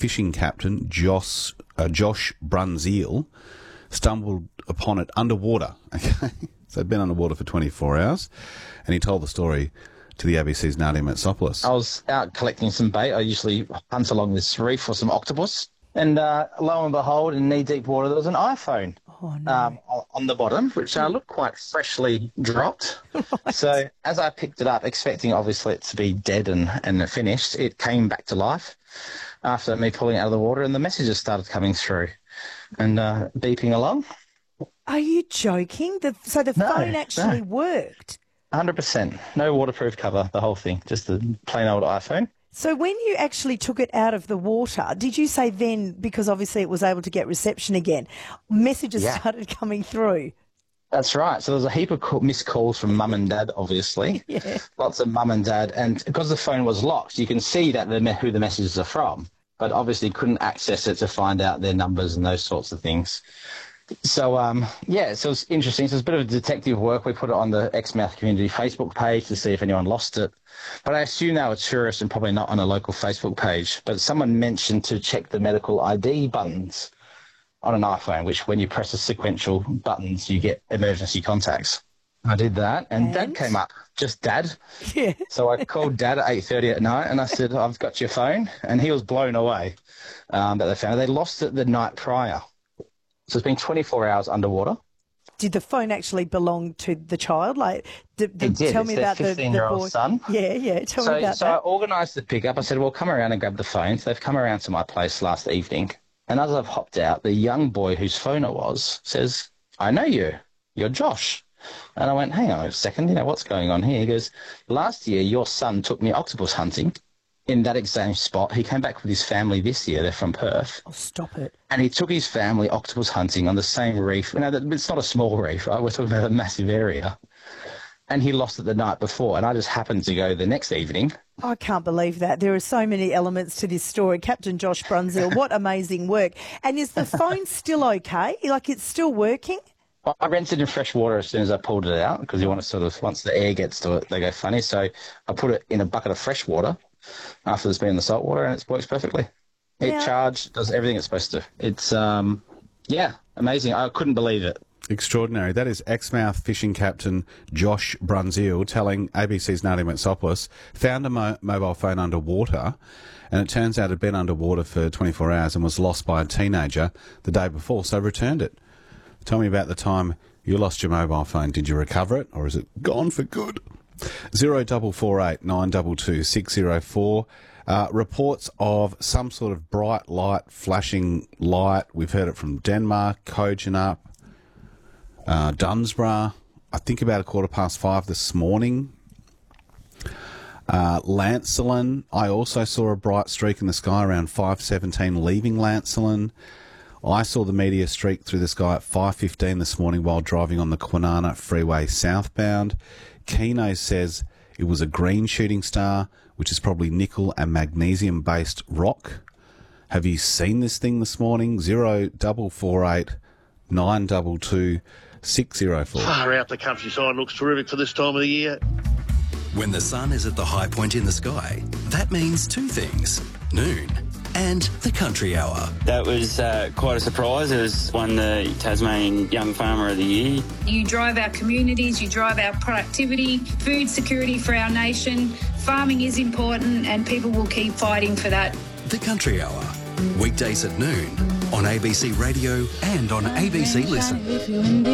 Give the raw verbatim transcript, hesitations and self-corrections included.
fishing captain, Josh, uh, Josh Brunzeel, stumbled upon it underwater. Okay, so it'd been underwater for twenty-four hours, and he told the story to the A B C's Nadia Metsopoulos. I was out collecting some bait. I usually hunt along this reef for some octopus. And uh, lo and behold, in knee-deep water, there was an iPhone oh, no. um, on the bottom, which uh, looked quite freshly dropped. Right. So as I picked it up, expecting obviously it to be dead and, and finished, it came back to life after me pulling it out of the water, and the messages started coming through and uh, beeping along. Are you joking? The, so the No, phone actually no. worked? one hundred percent. No waterproof cover, the whole thing, just a plain old iPhone. So when you actually took it out of the water, did you say then, because obviously it was able to get reception again, messages Yeah. started coming through? That's right. So there's a heap of call, missed calls from mum and dad, obviously. Yeah. Lots of mum and dad. And because the phone was locked, you can see that the, who the messages are from, but obviously couldn't access it to find out their numbers and those sorts of things. So, um, yeah, so it's interesting. So it's a bit of detective work. We put it on the Exmouth Community Facebook page to see if anyone lost it. But I assume they were tourists and probably not on a local Facebook page. But someone mentioned to check the medical I D buttons on an iPhone, which when you press the sequential buttons, you get emergency contacts. I did that, and, And? Dad came up, just Dad. Yeah. So I called Dad at eight thirty at night, and I said, I've got your phone. And he was blown away um, that they found it. They lost it the night prior. So it's been twenty-four hours underwater. Did the phone actually belong to the child? Like, d- d- It did. tell It's me their about the, the fifteen-year-old boy. son. Yeah, yeah. Tell So, me about so I that. organised the pickup. I said, well, come around and grab the phone. So they've come around to my place last evening. And as I've hopped out, the young boy whose phone it was says, I know you. You're Josh. And I went, hang on a second, you know, what's going on here? He goes, last year your son took me octopus hunting in that exact spot. He came back with his family this year. They're from Perth. Oh, stop it. And he took his family octopus hunting on the same reef. You know, it's not a small reef, right? We're talking about a massive area. And he lost it the night before. And I just happened to go the next evening. I can't believe that. There are so many elements to this story. Captain Josh Brunzeel, what amazing work. And is the phone still okay? Like, it's still working? Well, I rinsed it in fresh water as soon as I pulled it out because you want to sort of, once the air gets to it, they go funny. So I put it in a bucket of fresh water after it's been in the salt water, and it works perfectly. It Yeah. charged, does everything it's supposed to. It's, um, yeah, amazing. I couldn't believe it. Extraordinary. That is Exmouth fishing captain Josh Brunzeel telling A B C's Nadia Metsopoulos found a mo- mobile phone underwater, and it turns out it had been underwater for twenty-four hours and was lost by a teenager the day before, so returned it. Tell me about the time you lost your mobile phone. Did you recover it, or is it gone for good? Zero double four eight nine double two six zero four. Uh, reports of some sort of bright light, flashing light. We've heard it from Denmark, Kojonup, uh, Dunsborough. I think about a quarter past five this morning. Uh, Lancelin. I also saw a bright streak in the sky around five seventeen leaving Lancelin. I saw the meteor streak through the sky at five fifteen this morning while driving on the Kwinana Freeway southbound. Keno says it was a green shooting star, which is probably nickel and magnesium-based rock. Have you seen this thing this morning? Zero double four eight nine double two six zero four. Far out, the countryside looks terrific for this time of the year. When the sun is at the high point in the sky, that means two things: noon and the country hour. That was uh, quite a surprise. It was won the Tasmanian Young Farmer of the Year. You drive our communities, you drive our productivity, food security for our nation. Farming is important and people will keep fighting for that. The country hour, weekdays at noon on A B C Radio and on A B C Listen.